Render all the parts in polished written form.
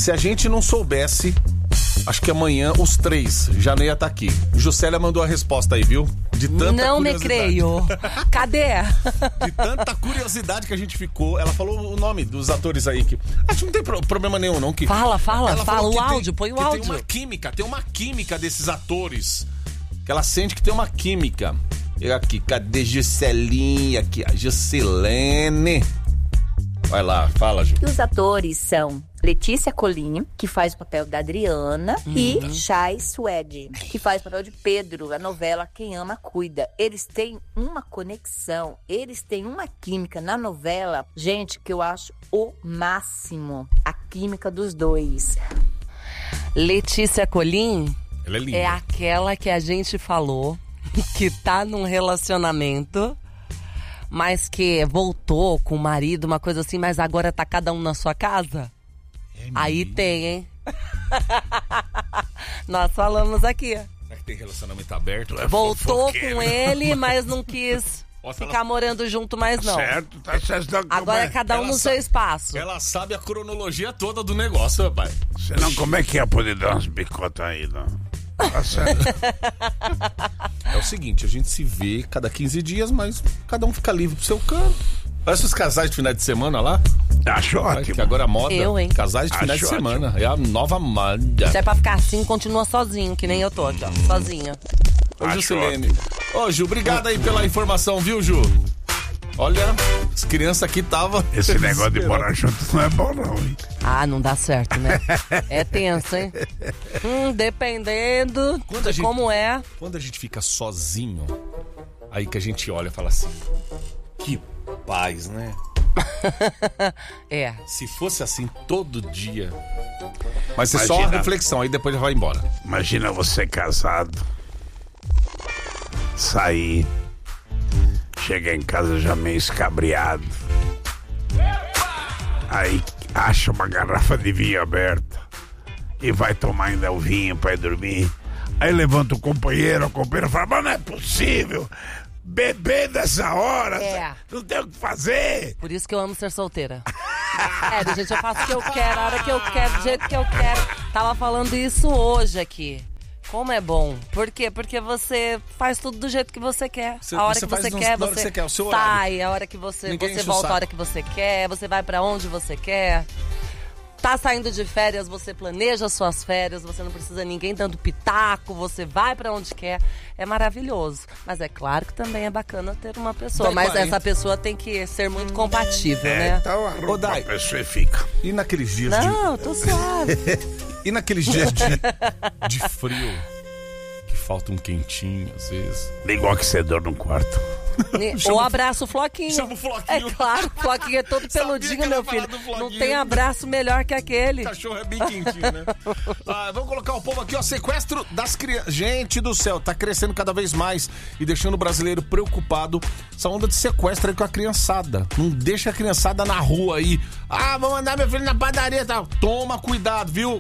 Se a gente não soubesse, acho que amanhã os 3 já não ia estar aqui. Juscelia mandou a resposta aí, viu? De tanta não curiosidade. me creio. Cadê? De tanta curiosidade que a gente ficou. Ela falou o nome dos atores aí. Que acho que não tem problema nenhum, não. Que Fala que o áudio, põe o áudio. Tem uma química desses atores. Que ela sente que tem uma química. Eu aqui, cadê Juscelinha? Aqui, a Juscelene. Vai lá, fala, Ju. E os atores são Letícia Colinho, que faz o papel da Adriana, e Chay Suede, que faz o papel de Pedro, a novela Quem Ama Cuida. Eles têm uma conexão, eles têm uma química na novela, gente, que eu acho o máximo. A química dos dois. Letícia Colim Ela é linda. é aquela que a gente falou que tá num relacionamento, mas que voltou com o marido, uma coisa assim, mas agora tá cada um na sua casa. Aí tem, hein? Nós falamos aqui. Será que tem relacionamento aberto? Voltou com ele, mas não quis ficar morando junto mais, não. Certo, tá certo. Agora é cada um no seu espaço. Ela sabe a cronologia toda do negócio, rapaz. Senão, como é que ia poder dar umas bicotas aí, não? Tá certo. É o seguinte, a gente se vê cada 15 dias, mas cada um fica livre pro seu canto. Parece os casais de finais de semana lá. Acho ótimo. Que agora a moda. Eu, hein? Casais de finais de Acho semana. É a nova moda. Se é pra ficar assim, continua sozinho, que nem eu tô aqui, ó, sozinha. Ô, Acho Juscelene. Ô, Ju, obrigado aí pela informação, viu, Ju? Olha, as crianças aqui estavam... Esse negócio de morar junto não é bom, não, hein? Ah, não dá certo, né? É tenso, hein? Dependendo de como é. Quando a gente fica sozinho, aí que a gente olha e fala assim... Que paz, né? É. Se fosse assim todo dia... Mas é só Imagina. uma reflexão, aí depois já vai embora. Imagina você casado, sair, chegar em casa já meio escabriado, aí acha uma garrafa de vinho aberta e vai tomar ainda o vinho pra ir dormir. Aí levanta o companheiro, a companheira fala, mas não é possível, beber dessa hora, não tem o que fazer. Por isso que eu amo ser solteira. É, gente, eu faço o que eu quero, a hora que eu quero, do jeito que eu quero. Tava falando isso hoje aqui. Como é bom. Por quê? Porque você faz tudo do jeito que você quer. A hora que você quer, você sai. A hora que você volta, a hora que você quer. Você vai pra onde você quer. Tá saindo de férias, você planeja suas férias. Você não precisa de ninguém dando pitaco. Você vai pra onde quer. É maravilhoso. Mas é claro que também é bacana ter uma pessoa. Mas essa pessoa tem que ser muito compatível, né? Então arruma a pessoa e fica. E naqueles dias Não, tô suave. E naqueles dias de frio, que falta um quentinho, às vezes. Liga o aquecedor no quarto. Ou abraça o Floquinho. Chama o Floquinho. É claro, o Floquinho é todo peludinho, meu filho. Não tem abraço melhor que aquele. O cachorro é bem quentinho, né? Vamos colocar o povo aqui, ó. Sequestro das crianças. Gente do céu, tá crescendo cada vez mais e deixando o brasileiro preocupado. Essa onda de sequestro aí com a criançada. Não deixa a criançada na rua aí. Vou mandar meu filho na padaria e tal. Toma cuidado, viu?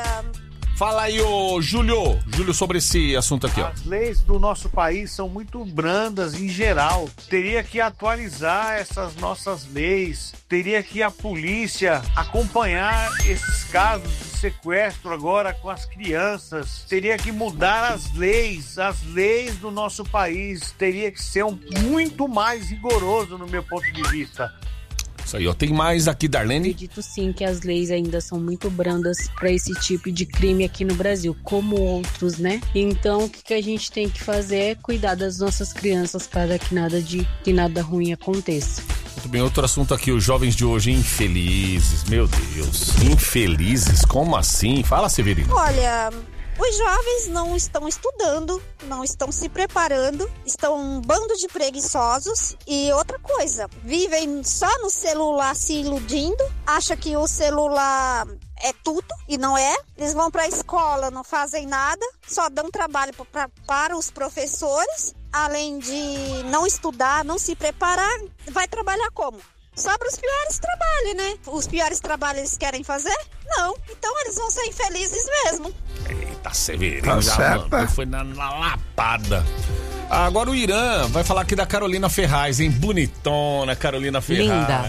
Fala aí, ô Júlio. Júlio, sobre esse assunto aqui, ó. As leis do nosso país são muito brandas em geral. Teria que atualizar essas nossas leis. Teria que a polícia acompanhar esses casos de sequestro agora com as crianças. Teria que mudar as leis do nosso país. Teria que ser muito mais rigoroso no meu ponto de vista. Isso aí, ó. Tem mais aqui, Darlene? Acredito sim que as leis ainda são muito brandas para esse tipo de crime aqui no Brasil, como outros, né? Então, o que a gente tem que fazer é cuidar das nossas crianças para que nada ruim aconteça. Muito bem, outro assunto aqui, os jovens de hoje infelizes, meu Deus. Infelizes? Como assim? Fala, Severino. Olha... Os jovens não estão estudando, não estão se preparando, estão um bando de preguiçosos e outra coisa, vivem só no celular se iludindo, acham que o celular é tudo e não é. Eles vão para a escola, não fazem nada, só dão trabalho para os professores, além de não estudar, não se preparar, vai trabalhar como? Só para os piores trabalhos, né? Os piores trabalhos eles querem fazer? Não. Então eles vão ser infelizes mesmo. Eita, Severino, Tá já certo. foi na lapada. Agora o Irã vai falar aqui da Carolina Ferraz, hein? Bonitona, Carolina Ferraz. Linda.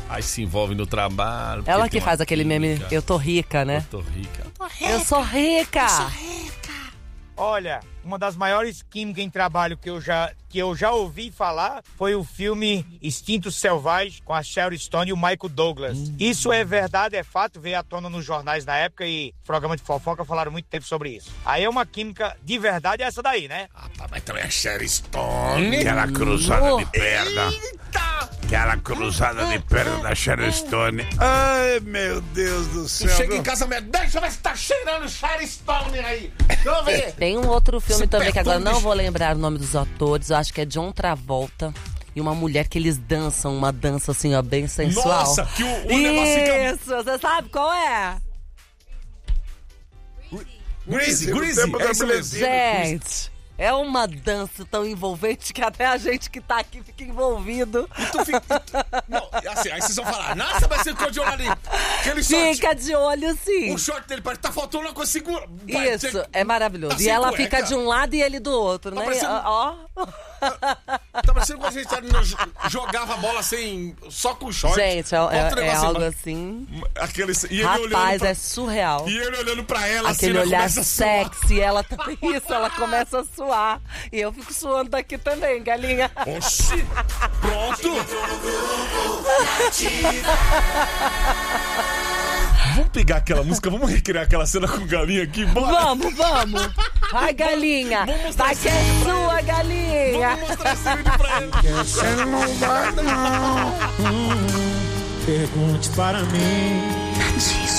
Aí se envolve no trabalho. Ela que faz aquele meme, eu tô rica, né? Eu tô rica. Eu sou rica! Olha, uma das maiores químicas em trabalho que eu já ouvi falar foi o filme Instinto Selvagem com a Sharon Stone e o Michael Douglas. Isso é verdade, é fato, veio à tona nos jornais na época e programa de fofoca falaram muito tempo sobre isso. Aí é uma química de verdade essa daí, né? Rapaz, mas também a Sharon Stone. Aquela cruzada de perna. Aquela cruzada de perna da Sharon Stone. Ai, meu Deus do céu. Chega em casa, deixa eu ver se tá cheirando Sharon Stone aí. Deixa eu ver. Tem um outro filme também que agora não vou lembrar o nome dos atores. Eu acho que é John Travolta e uma mulher que eles dançam uma dança assim, ó, bem sensual. Nossa, que o negócio fica... Isso, você sabe qual é? Greasy, é isso mesmo. Gente, é uma dança tão envolvente que até a gente que tá aqui fica envolvido. E tu fica... Não, assim, aí vocês vão falar, nossa, mas você ficou de olho ali. Aquele short... Fica de olho, sim. O short dele parece que tá faltando uma coisa segura. Isso, é maravilhoso. Tá e ela cueca. fica de um lado e ele do outro, Tá né? parecendo- Ó. Tá parecendo quando a gente jogava a bola assim, só com short. Gente, Outro é negócio algo assim. assim. Aquele, e ele Rapaz, olhando pra, é surreal. E ele olhando pra ela Aquele assim, ela olhar começa a suar. sexy, ela também isso, ela começa a suar. E eu fico suando daqui também, galinha. Oxi! Pronto! Vamos pegar aquela música, vamos recriar aquela cena com galinha aqui, bora! Vamos. Vai, galinha. Vamos mostrar Vai esse que é vídeo pra sua, ele. galinha. Vamos mostrar esse vídeo pra ele. Você não vai, não. Pergunte para mim.